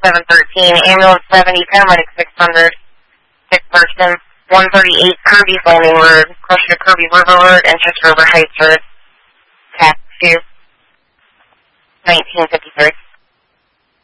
713, ambulance 70, paramedic 600, sick person, 138 Kirby's Landing Road, closer to Kirby River Road and Chester River Heights Road, TAC 2, 1950.